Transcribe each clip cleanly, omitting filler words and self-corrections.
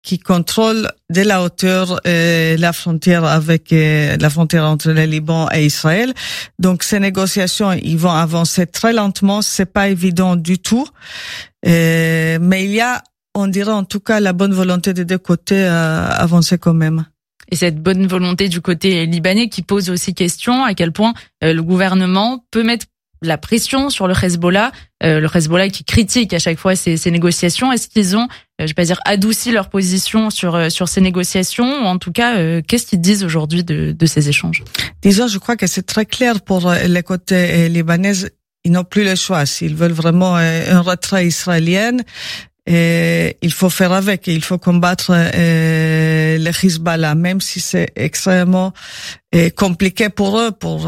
qui contrôle de la hauteur la frontière la frontière entre le Liban et Israël. Donc ces négociations, ils vont avancer très lentement, c'est pas évident du tout. Mais il y a, on dirait en tout cas, la bonne volonté des deux côtés à avancer quand même. Et cette bonne volonté du côté libanais qui pose aussi question à quel point le gouvernement peut mettre la pression sur le Hezbollah qui critique à chaque fois ces négociations. Est-ce qu'ils ont, je vais pas dire adouci leur position sur ces négociations, ou en tout cas, qu'est-ce qu'ils disent aujourd'hui de ces échanges? Disons, je crois que c'est très clair pour les côtés libanais. Ils n'ont plus le choix. S'ils veulent vraiment un retrait israélien, il faut faire avec, il faut combattre le Hezbollah, même si c'est extrêmement compliqué pour eux, pour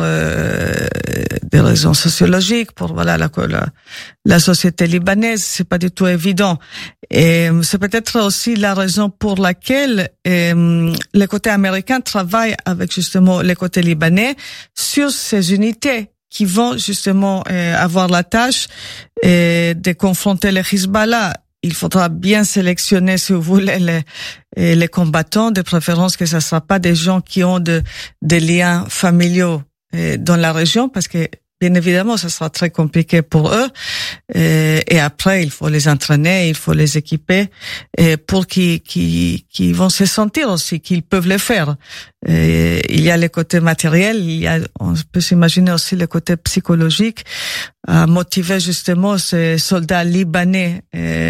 des raisons sociologiques, pour la société libanaise, c'est pas du tout évident. Et c'est peut-être aussi la raison pour laquelle le côté américain travaille avec justement le côté libanais sur ces unités qui vont justement avoir la tâche de confronter le Hezbollah. Il faudra bien sélectionner, si vous voulez, les combattants, de préférence que ça ne sera pas des gens qui ont des liens familiaux dans la région, parce que bien évidemment, ça sera très compliqué pour eux. Et après, il faut les entraîner, il faut les équiper, pour qu'ils vont se sentir aussi qu'ils peuvent le faire. Il y a le côté matériel, on peut s'imaginer aussi le côté psychologique, à motiver justement ces soldats libanais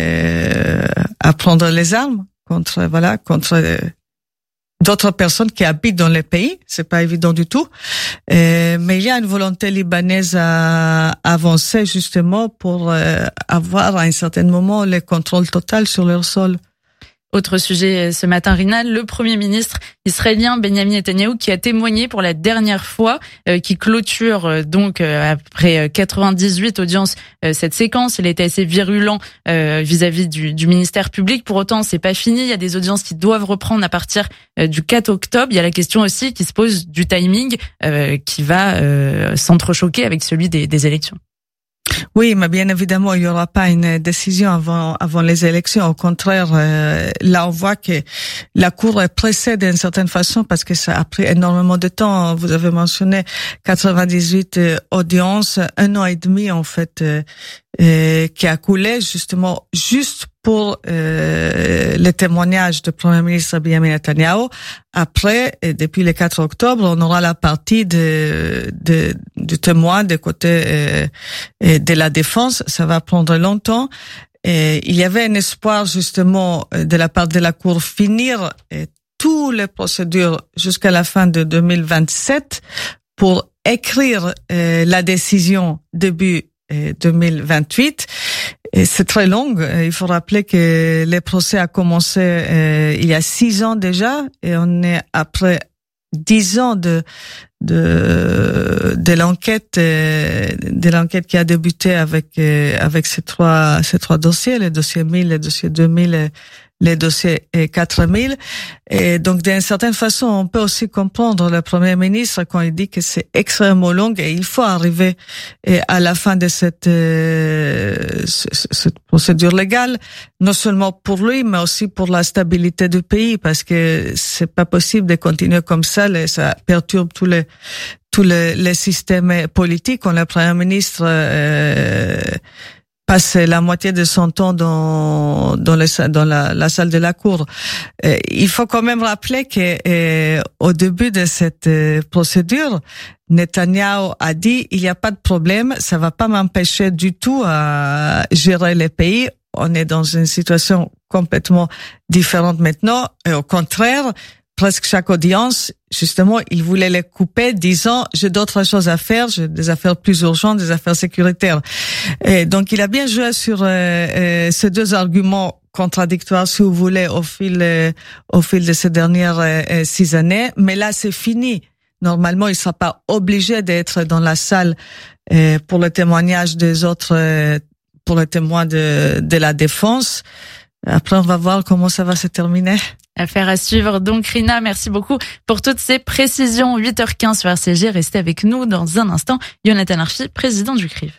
à prendre les armes contre d'autres personnes qui habitent dans le pays. C'est pas évident du tout. Mais il y a une volonté libanaise à avancer justement pour avoir à un certain moment le contrôle total sur leur sol. Autre sujet ce matin, Rina, le Premier ministre israélien Benjamin Netanyahou qui a témoigné pour la dernière fois, qui clôture donc après 98 audiences cette séquence. Il était assez virulent vis-à-vis du ministère public. Pour autant, c'est pas fini. Il y a des audiences qui doivent reprendre à partir du 4 octobre. Il y a la question aussi qui se pose du timing qui va s'entrechoquer avec celui des élections. Oui, mais bien évidemment, il n'y aura pas une décision avant les élections. Au contraire, là, on voit que la Cour est pressée d'une certaine façon parce que ça a pris énormément de temps. Vous avez mentionné 98 audiences, 1 an et demi, en fait, qui a coulé justement juste pour le témoignage du Premier ministre Benjamin Netanyahou. Après, depuis le 4 octobre, on aura la partie du témoin des côtés de la défense. Ça va prendre longtemps. Et il y avait un espoir justement de la part de la Cour finir toutes les procédures jusqu'à la fin de 2027 pour écrire la décision début 2028. Et c'est très long. Il faut rappeler que le procès a commencé il y a 6 ans déjà, et on est après 10 ans de l'enquête qui a débuté avec ces trois dossiers, les dossiers 1000, les dossiers 2000, les dossiers 4000. Et donc, d'une certaine façon, on peut aussi comprendre le Premier ministre quand il dit que c'est extrêmement long et il faut arriver à la fin de cette procédure légale, non seulement pour lui, mais aussi pour la stabilité du pays, parce que c'est pas possible de continuer comme ça, ça perturbe tous les systèmes politiques. Quand le Premier ministre passe la moitié de son temps dans la salle de la Cour. Il faut quand même rappeler que au début de cette procédure, Netanyahou a dit il n'y a pas de problème, ça va pas m'empêcher du tout à gérer le pays. On est dans une situation complètement différente maintenant, et au contraire, presque chaque audience, justement, il voulait les couper, disant j'ai d'autres choses à faire, j'ai des affaires plus urgentes, des affaires sécuritaires. Et donc, il a bien joué sur ces deux arguments contradictoires, si vous voulez, au fil de ces dernières 6 années. Mais là, c'est fini. Normalement, il sera pas obligé d'être dans la salle pour le témoignage des autres, pour le témoin de la défense. Après, on va voir comment ça va se terminer. Affaire à suivre. Donc, Rina, merci beaucoup pour toutes ces précisions. 8h15 sur RCG. Restez avec nous dans un instant. Yonatan Arfi, président du CRIF.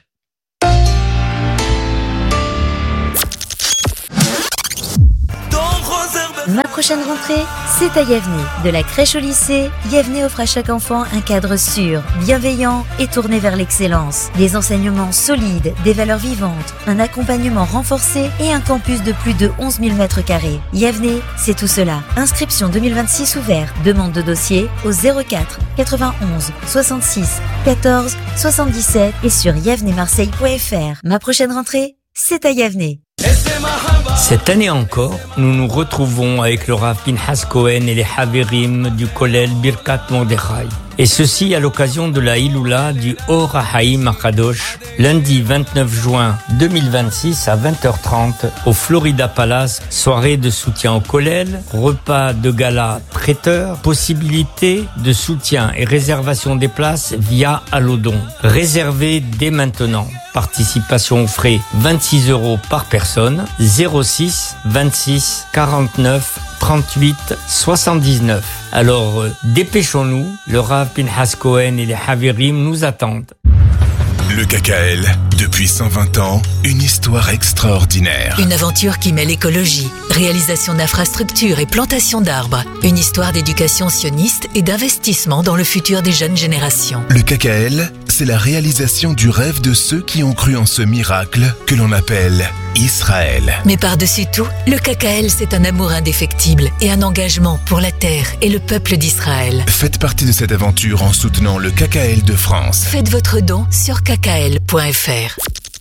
Dans Rosenberg. Ma prochaine rentrée, c'est à Yavne. De la crèche au lycée, Yavne offre à chaque enfant un cadre sûr, bienveillant et tourné vers l'excellence. Des enseignements solides, des valeurs vivantes, un accompagnement renforcé et un campus de plus de 11 000 m². Yavne, c'est tout cela. Inscription 2026 ouverte. Demande de dossier au 04 91 66 14 77 et sur yavnemarseille.fr. Ma prochaine rentrée, c'est à Yavne. Cette année encore, nous nous retrouvons avec le Rav Pinhas Cohen et les Haverim du Kollel Birkat Mordechai. Et ceci à l'occasion de la Hiloula du Or HaHaim HaKadosh, lundi 29 juin 2026 à 20h30 au Florida Palace, soirée de soutien au Kollel, repas de gala traiteur, possibilité de soutien et réservation des places via Allodon. Réservez dès maintenant. Participation aux frais 26 € par personne, 06 26 49 38 79. Alors, dépêchons-nous, le Rav Pinhas Cohen et les Haverim nous attendent. Le KKL, depuis 120 ans, une histoire extraordinaire. Une aventure qui mêle écologie, réalisation d'infrastructures et plantation d'arbres. Une histoire d'éducation sioniste et d'investissement dans le futur des jeunes générations. Le KKL, c'est la réalisation du rêve de ceux qui ont cru en ce miracle que l'on appelle Israël. Mais par-dessus tout, le KKL, c'est un amour indéfectible et un engagement pour la terre et le peuple d'Israël. Faites partie de cette aventure en soutenant le KKL de France. Faites votre don sur kkl.fr.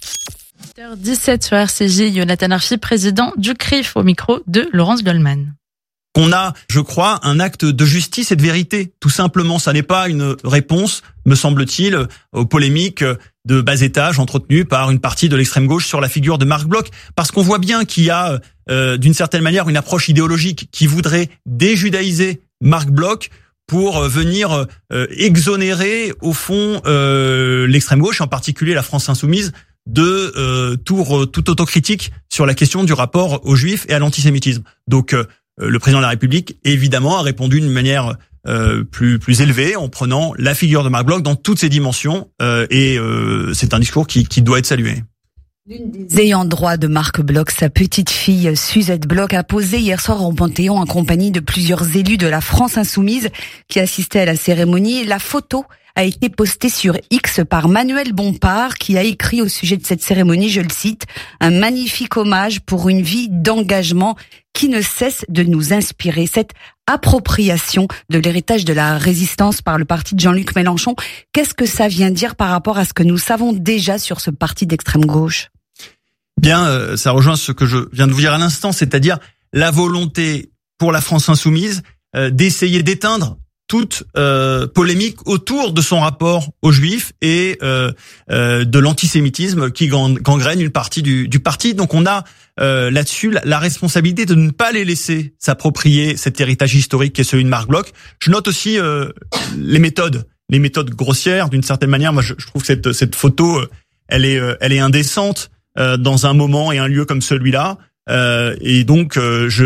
17 sur RCJ, Jonathan Arfi, président du CRIF, au micro de Laurence Goldman. On a, je crois, un acte de justice et de vérité. Tout simplement, ça n'est pas une réponse, me semble-t-il, aux polémiques de bas étage entretenues par une partie de l'extrême gauche sur la figure de Marc Bloch, parce qu'on voit bien qu'il y a, d'une certaine manière, une approche idéologique qui voudrait déjudaïser Marc Bloch pour venir exonérer, au fond, l'extrême gauche, en particulier la France insoumise, de toute autocritique sur la question du rapport aux Juifs et à l'antisémitisme. Donc, le président de la République, évidemment, a répondu d'une manière plus élevée en prenant la figure de Marc Bloch dans toutes ses dimensions, et c'est un discours qui doit être salué. L'une des ayants droit de Marc Bloch, sa petite fille Suzette Bloch, a posé hier soir au Panthéon en compagnie de plusieurs élus de la France insoumise qui assistaient à la cérémonie. La photo a été postée sur X par Manuel Bompard, qui a écrit au sujet de cette cérémonie, je le cite, « Un magnifique hommage pour une vie d'engagement qui ne cesse de nous inspirer ». Cette appropriation de l'héritage de la résistance par le parti de Jean-Luc Mélenchon, qu'est-ce que ça vient dire par rapport à ce que nous savons déjà sur ce parti d'extrême gauche ? Bien, ça rejoint ce que je viens de vous dire à l'instant, c'est-à-dire la volonté pour la France insoumise d'essayer d'éteindre toute polémique autour de son rapport aux Juifs et de l'antisémitisme qui gangrène une partie du parti. Donc on a là-dessus la responsabilité de ne pas les laisser s'approprier cet héritage historique qui est celui de Marc Bloch. Je note aussi les méthodes grossières d'une certaine manière. Moi, je trouve que cette photo, elle est indécente dans un moment et un lieu comme celui-là. Et donc,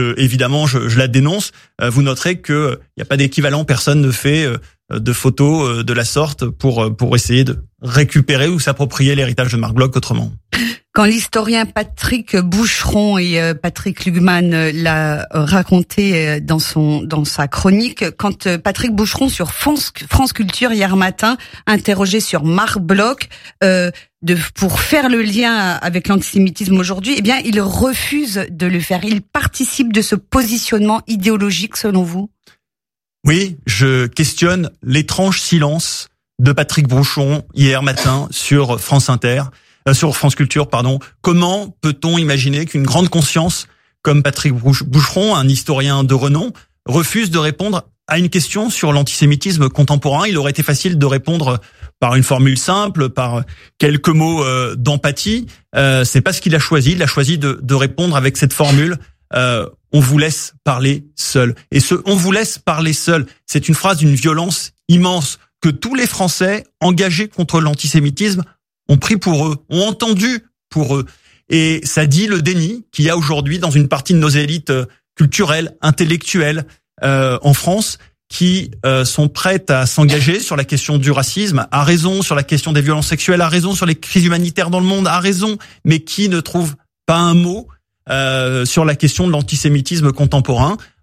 je la dénonce. Vous noterez que il n'y a pas d'équivalent. Personne ne fait de photos de la sorte pour essayer de récupérer ou s'approprier l'héritage de Marc Bloch autrement. Quand l'historien Patrick Boucheron et Patrick Lugman l'a raconté dans sa chronique, quand Patrick Boucheron sur France Culture hier matin interrogé sur Marc Bloch pour faire le lien avec l'antisémitisme aujourd'hui, eh bien il refuse de le faire. Il participe de ce positionnement idéologique selon vous ? Oui, je questionne l'étrange silence de Patrick Boucheron hier matin sur sur France Culture, pardon. Comment peut-on imaginer qu'une grande conscience comme Patrick Boucheron, un historien de renom, refuse de répondre à une question sur l'antisémitisme contemporain? Il aurait été facile de répondre par une formule simple, par quelques mots d'empathie. C'est pas ce qu'il a choisi. Il a choisi de répondre avec cette formule. On vous laisse parler seul. Et on vous laisse parler seul, c'est une phrase d'une violence immense que tous les Français engagés contre l'antisémitisme ont pris pour eux, ont entendu pour eux. Et ça dit le déni qu'il y a aujourd'hui dans une partie de nos élites culturelles, intellectuelles en France, qui sont prêtes à s'engager sur la question du racisme, à raison, sur la question des violences sexuelles, à raison, sur les crises humanitaires dans le monde, à raison, mais qui ne trouvent pas un mot sur la question de l'antisémitisme contemporain.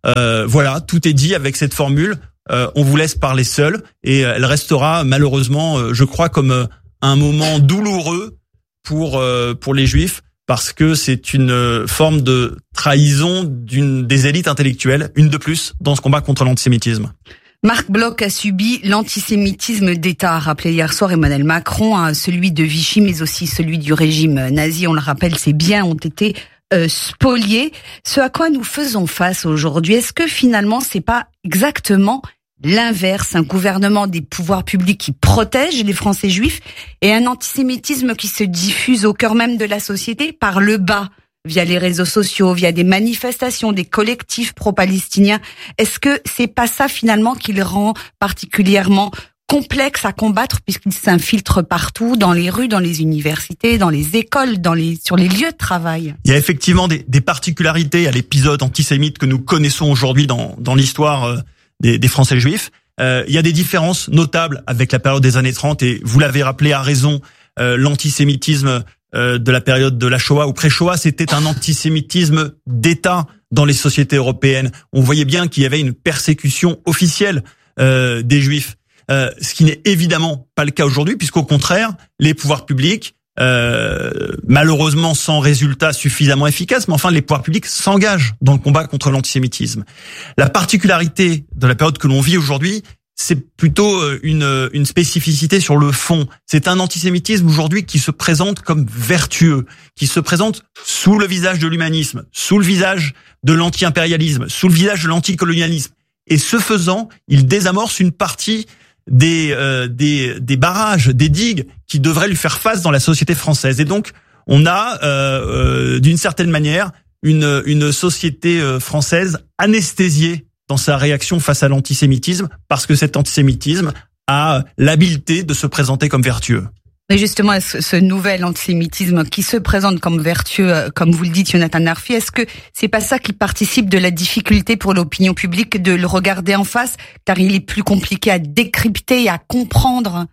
Voilà, tout est dit avec cette formule. On vous laisse parler seul, et elle restera malheureusement, je crois, comme un moment douloureux pour les Juifs, parce que c'est une forme de trahison des élites intellectuelles, une de plus, dans ce combat contre l'antisémitisme. Marc Bloch a subi l'antisémitisme d'État, a rappelé hier soir Emmanuel Macron, celui de Vichy, mais aussi celui du régime nazi. On le rappelle, ses biens ont été spoliés. Ce à quoi nous faisons face aujourd'hui, est-ce que finalement c'est pas exactement l'inverse, un gouvernement des pouvoirs publics qui protège les Français juifs et un antisémitisme qui se diffuse au cœur même de la société par le bas, via les réseaux sociaux, via des manifestations, des collectifs pro-palestiniens? Est-ce que c'est pas ça finalement qui le rend particulièrement complexe à combattre, puisqu'il s'infiltre partout, dans les rues, dans les universités, dans les écoles, sur les lieux de travail? Il y a effectivement des particularités à l'épisode antisémite que nous connaissons aujourd'hui dans l'histoire des Français juifs. Il y a des différences notables avec la période des années 30, et vous l'avez rappelé à raison, l'antisémitisme de la période de la Shoah ou pré-Shoah, c'était un antisémitisme d'État dans les sociétés européennes. On voyait bien qu'il y avait une persécution officielle des Juifs, ce qui n'est évidemment pas le cas aujourd'hui, puisqu'au contraire, les pouvoirs publics, malheureusement sans résultat suffisamment efficace, mais enfin les pouvoirs publics s'engagent dans le combat contre l'antisémitisme. La particularité de la période que l'on vit aujourd'hui, c'est plutôt une spécificité sur le fond. C'est un antisémitisme aujourd'hui qui se présente comme vertueux, qui se présente sous le visage de l'humanisme, sous le visage de l'anti-impérialisme, sous le visage de l'anticolonialisme. Et ce faisant, il désamorce une partie des barrages, des digues qui devraient lui faire face dans la société française. Et donc, on a d'une certaine manière une société française anesthésiée dans sa réaction face à l'antisémitisme, parce que cet antisémitisme a l'habileté de se présenter comme vertueux. Et justement, ce nouvel antisémitisme qui se présente comme vertueux, comme vous le dites, Yonatan Arfi, est-ce que c'est pas ça qui participe de la difficulté pour l'opinion publique de le regarder en face, car il est plus compliqué à décrypter et à comprendre?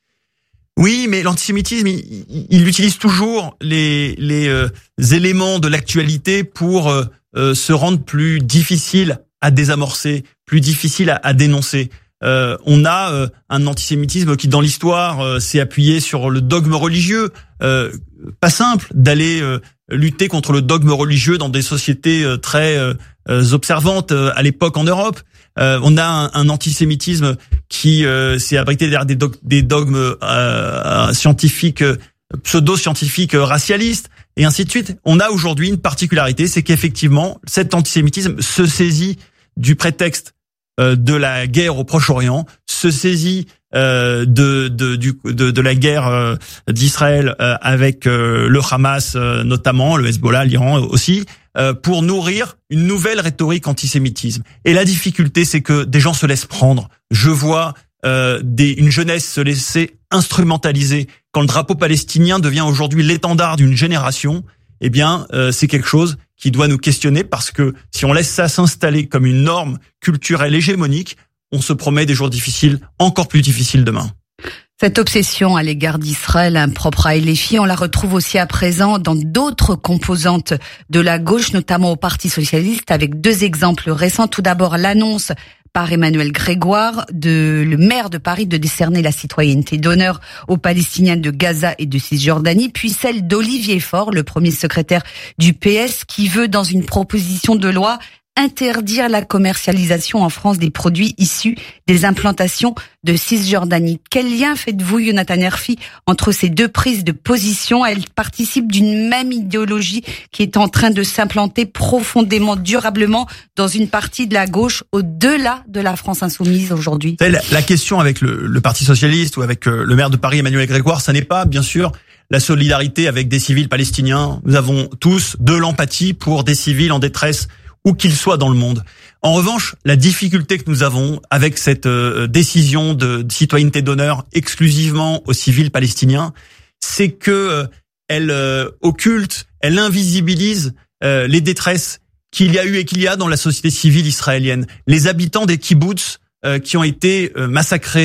Oui, mais l'antisémitisme, il utilise toujours les éléments de l'actualité pour se rendre plus difficile à désamorcer, plus difficile à dénoncer. On a un antisémitisme qui, dans l'histoire, s'est appuyé sur le dogme religieux. Pas simple d'aller lutter contre le dogme religieux dans des sociétés très observantes à l'époque en Europe. On a un antisémitisme qui s'est abrité derrière des dogmes scientifiques, pseudo-scientifiques, racialistes, et ainsi de suite. On a aujourd'hui une particularité, c'est qu'effectivement, cet antisémitisme se saisit du prétexte de la guerre au Proche-Orient, se saisit de la guerre d'Israël avec le Hamas notamment, le Hezbollah, l'Iran aussi, pour nourrir une nouvelle rhétorique antisémitisme. Et la difficulté, c'est que des gens se laissent prendre. Je vois une jeunesse se laisser instrumentaliser. Quand le drapeau palestinien devient aujourd'hui l'étendard d'une génération, eh bien, c'est quelque chose qui doit nous questionner, parce que si on laisse ça s'installer comme une norme culturelle hégémonique, on se promet des jours difficiles, encore plus difficiles demain. Cette obsession à l'égard d'Israël, impropre à LFI, on la retrouve aussi à présent dans d'autres composantes de la gauche, notamment au Parti socialiste, avec deux exemples récents. Tout d'abord, l'annonce par Emmanuel Grégoire, le maire de Paris, de décerner la citoyenneté d'honneur aux Palestiniens de Gaza et de Cisjordanie, puis celle d'Olivier Faure, le premier secrétaire du PS, qui veut, dans une proposition de loi, interdire la commercialisation en France des produits issus des implantations de Cisjordanie. Quel lien faites-vous, Yonatan Arfi, entre ces deux prises de position? Elles participent d'une même idéologie qui est en train de s'implanter profondément, durablement dans une partie de la gauche, au-delà de la France insoumise aujourd'hui. La question avec le Parti socialiste ou avec le maire de Paris, Emmanuel Grégoire, ça n'est pas, bien sûr, la solidarité avec des civils palestiniens. Nous avons tous de l'empathie pour des civils en détresse, où qu'ils soient dans le monde. En revanche, la difficulté que nous avons avec cette décision de citoyenneté d'honneur exclusivement aux civils palestiniens, c'est que elle occulte, elle invisibilise les détresses qu'il y a eu et qu'il y a dans la société civile israélienne. Les habitants des kibboutz qui ont été massacrés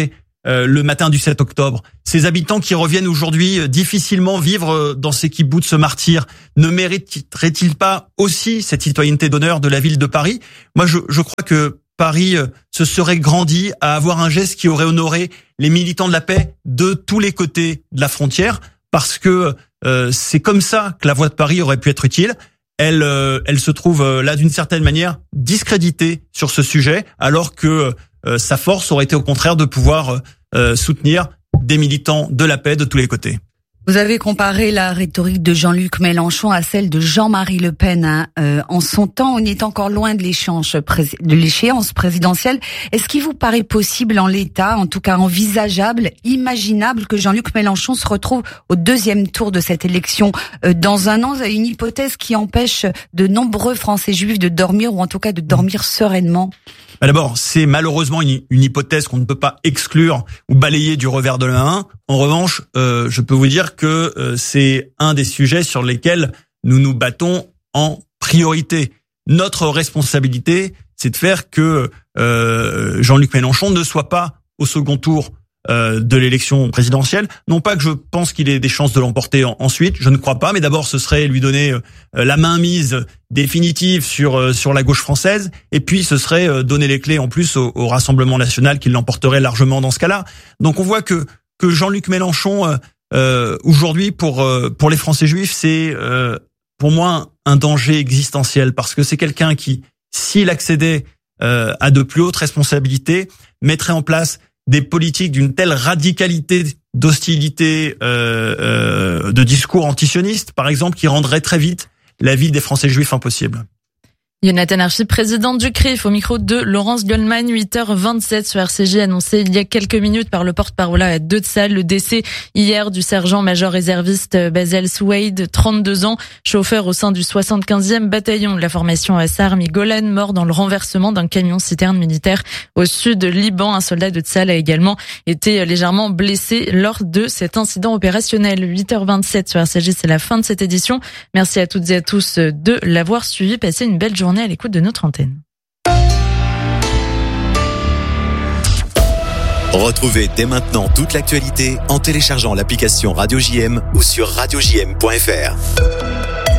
le matin du 7 octobre. Ces habitants qui reviennent aujourd'hui difficilement vivre dans ces kibboutz martyrs, ne mériteraient-ils pas aussi cette citoyenneté d'honneur de la ville de Paris? Moi, je crois que Paris se serait grandi à avoir un geste qui aurait honoré les militants de la paix de tous les côtés de la frontière, parce que c'est comme ça que la voix de Paris aurait pu être utile. Elle se trouve là d'une certaine manière discréditée sur ce sujet, alors que sa force aurait été au contraire de pouvoir soutenir des militants de la paix de tous les côtés. Vous avez comparé la rhétorique de Jean-Luc Mélenchon à celle de Jean-Marie Le Pen. En son temps, on est encore loin de l'échéance présidentielle. Est-ce qu'il vous paraît possible en l'état, en tout cas envisageable, imaginable, que Jean-Luc Mélenchon se retrouve au deuxième tour de cette élection dans un an? Une hypothèse qui empêche de nombreux Français juifs de dormir, ou en tout cas de dormir sereinement. D'abord, c'est malheureusement une hypothèse qu'on ne peut pas exclure ou balayer du revers de la main. En revanche, je peux vous dire que c'est un des sujets sur lesquels nous nous battons en priorité. Notre responsabilité, c'est de faire que Jean-Luc Mélenchon ne soit pas au second tour de l'élection présidentielle. Non pas que je pense qu'il ait des chances de l'emporter ensuite, je ne crois pas, mais d'abord ce serait lui donner la mainmise définitive sur la gauche française, et puis ce serait donner les clés en plus au Rassemblement national qui l'emporterait largement dans ce cas-là. Donc on voit que Jean-Luc Mélenchon aujourd'hui pour les Français juifs, c'est pour moi un danger existentiel, parce que c'est quelqu'un qui, s'il accédait à de plus hautes responsabilités, mettrait en place des politiques d'une telle radicalité d'hostilité, de discours antisionistes, par exemple, qui rendraient très vite la vie des Français juifs impossible. Yonatan Archi, président du CRIF, au micro de Laurence Goldman, 8h27 sur RCJ, annoncé il y a quelques minutes par le porte-parole de Tzahal, le décès hier du sergent-major réserviste Bazel Souaïd, 32 ans, chauffeur au sein du 75e bataillon de la formation Sarmi Golan, mort dans le renversement d'un camion-citerne militaire au sud de Liban. Un soldat de Tzahal a également été légèrement blessé lors de cet incident opérationnel. 8h27 sur RCJ, c'est la fin de cette édition. Merci à toutes et à tous de l'avoir suivi. Passez une belle journée à l'écoute de notre antenne. Retrouvez dès maintenant toute l'actualité en téléchargeant l'application Radio JM ou sur radiojm.fr.